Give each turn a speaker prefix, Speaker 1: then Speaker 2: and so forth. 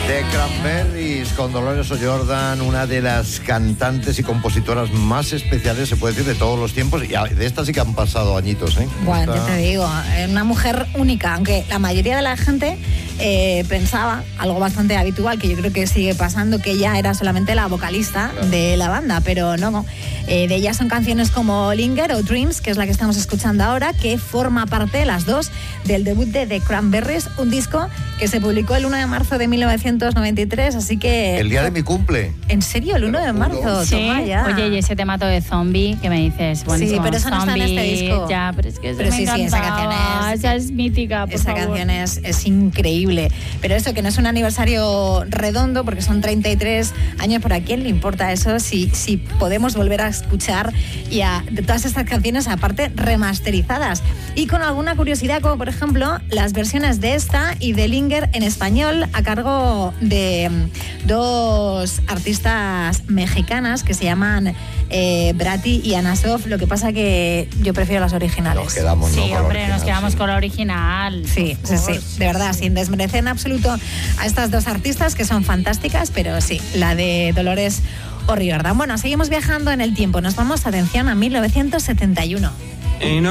Speaker 1: The Cranberries con Dolores O'Riordan, una de las cantantes y compositoras más especiales, se puede decir, de todos los tiempos. Y de estas sí que han pasado añitos, ¿eh?
Speaker 2: Bueno, te digo, una mujer única, aunque la mayoría de la gente pensaba, algo bastante habitual, que yo creo que sigue pasando, que ella era solamente la vocalista de la banda, pero no. De ella son canciones como Linger o Dreams, que es la que estamos escuchando ahora, que forma parte, las dos, del debut de The Cranberries, un disco que se publicó el 1 de marzo de 1993, así que...
Speaker 1: El día de mi cumple.
Speaker 2: ¿En serio? ¿El 1 de marzo?
Speaker 3: Sí.
Speaker 2: Toma ya.
Speaker 3: Oye, y ese temato de Zombie, que me dices, bueno,
Speaker 2: sí, pero eso no está en este disco.
Speaker 3: Ya, pero es que
Speaker 2: pero sí, esa canción
Speaker 3: esa es mítica, por
Speaker 2: esa
Speaker 3: favor.
Speaker 2: canción es increíble. Pero eso, que no es un aniversario redondo, porque son 33 años, ¿pero a quién le importa eso? Si podemos volver a escuchar de todas estas canciones, aparte remasterizadas. Y con alguna curiosidad, como por ejemplo, las versiones de esta y de Linger en español, a cargo de dos artistas mexicanas que se llaman Brati y Anasov. Lo que pasa que yo prefiero las originales.
Speaker 1: Nos quedamos,
Speaker 3: sí,
Speaker 1: ¿no?
Speaker 3: hombre, nos quedamos con la original.
Speaker 2: Sí, de verdad, sin desmerecer en absoluto a estas dos artistas, que son fantásticas, pero sí, la de Dolores O'Riordan. Bueno, seguimos viajando en el tiempo. Nos vamos, atención, a 1971.